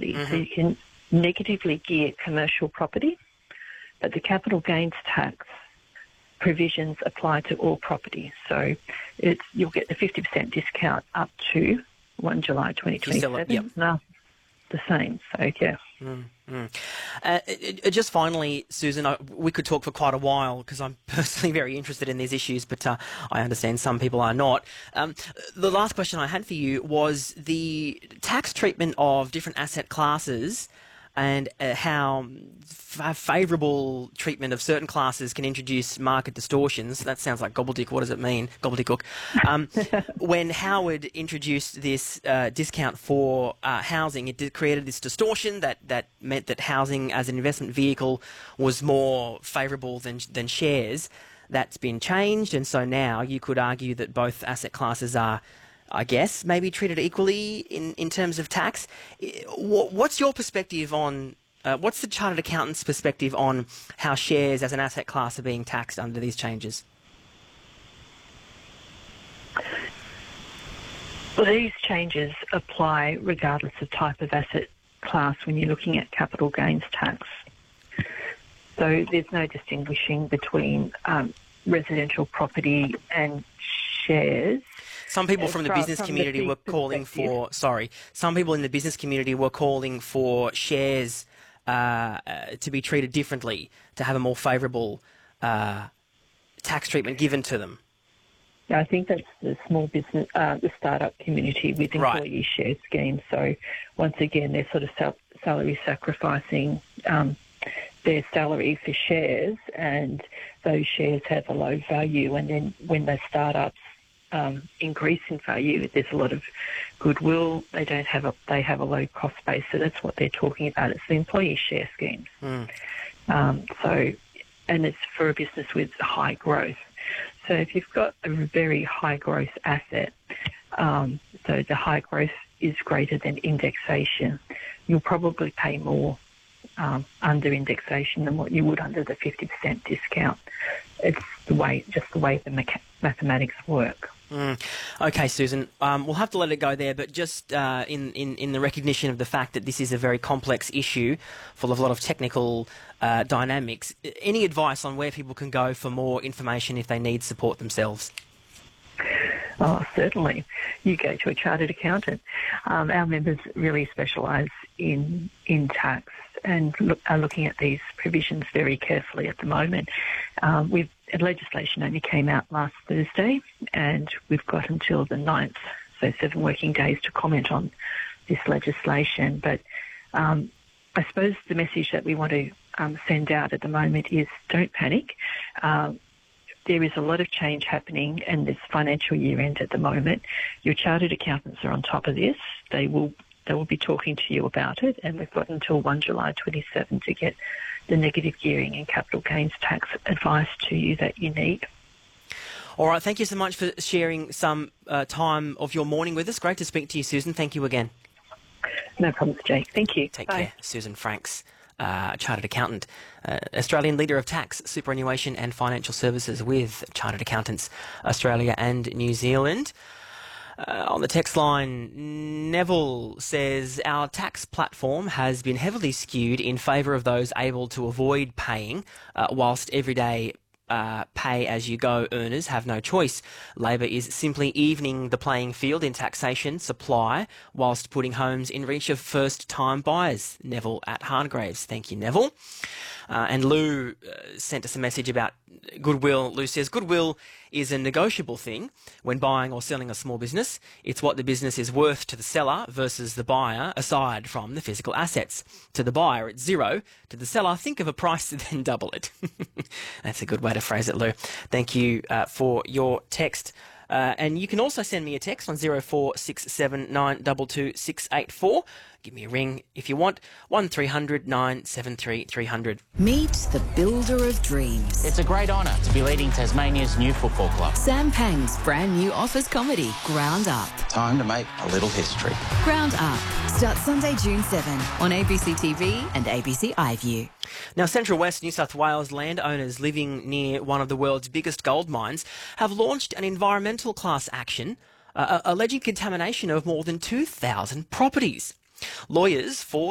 property. So you can negatively gear commercial property, but the capital gains tax provisions apply to all property. So you'll get the 50% discount up to 1 July 2027. Yep. No, the same. So, yeah. Just finally, Susan, we could talk for quite a while because I'm personally very interested in these issues, but I understand some people are not. The last question I had for you was the tax treatment of different asset classes and how favourable treatment of certain classes can introduce market distortions. That sounds like gobbledygook. What does it mean? Gobbledygook. When Howard introduced this discount for housing, it created this distortion that meant that housing as an investment vehicle was more favourable than shares. That's been changed, and so now you could argue that both asset classes are, I guess, maybe treated equally in terms of tax. What's your perspective on, what's the Chartered Accountant's perspective on how shares as an asset class are being taxed under these changes? Well, these changes apply regardless of type of asset class when you're looking at capital gains tax. So there's no distinguishing between residential property and shares. Some people from the business community were calling for, some people in the business community were calling for shares to be treated differently, to have a more favourable tax treatment given to them. Yeah, I think that's the small business, the startup community with employee share schemes. So once again, they're sort of salary sacrificing their salary for shares, and those shares have a low value, and then when the startups increase in value, there's a lot of goodwill. They have a low cost base, so that's what they're talking about. It's the employee share schemes. And it's for a business with high growth. So if you've got a very high growth asset, so the high growth is greater than indexation, you'll probably pay more under indexation than what you would under the 50% discount. It's just the way the mathematics work. Okay, Susan, we'll have to let it go there, but just in the recognition of the fact that this is a very complex issue full of a lot of technical dynamics, any advice on where people can go for more information if they need support themselves? Oh, certainly. You go to a chartered accountant. Our members really specialise in tax and are looking at these provisions very carefully at the moment. Legislation only came out last Thursday, and we've got until the 9th, so 7 working days, to comment on this legislation. But I suppose the message that we want to send out at the moment is don't panic. There is a lot of change happening, and there's financial year end at the moment. Your chartered accountants are on top of this. They will be talking to you about it, and we've got until 1 July 27 to get the negative gearing and capital gains tax advice to you that you need. All right, thank you so much for sharing some time of your morning with us. Great to speak to you, Susan. Thank you again. No problems, Jake. Thank you. Take Bye. care. Susan Franks, Chartered Accountant, Australian Leader of Tax, Superannuation and Financial Services with Chartered Accountants Australia and New Zealand. On the text line, Neville says, our tax platform has been heavily skewed in favour of those able to avoid paying, whilst everyday pay-as-you-go earners have no choice. Labor is simply evening the playing field in taxation supply whilst putting homes in reach of first-time buyers. Neville at Hargraves. Thank you, Neville. And Lou sent us a message about goodwill. Lou says, goodwill is a negotiable thing when buying or selling a small business. It's what the business is worth to the seller versus the buyer, aside from the physical assets. To the buyer, it's zero. To the seller, think of a price to then double it. That's a good way to phrase it, Lou. Thank you for your text. And you can also send me a text on 0467922684. Give me a ring if you want. 1300 973 300. Meet the builder of dreams. It's a great honour to be leading Tasmania's new football club. Sam Pang's brand new office comedy, Ground Up. Time to make a little history. Ground Up starts Sunday, June 7 on ABC TV and ABC iView. Now, Central West New South Wales landowners living near one of the world's biggest gold mines have launched an environmental class action alleging contamination of more than 2,000 properties. Lawyers for